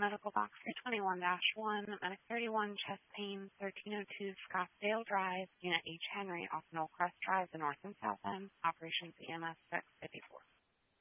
Medical Box 321-1, Medic 31, chest pain, 1302 Scottsdale Drive, Unit H. Henry, off Knollcrest Drive, the north and south end, operations EMS 654.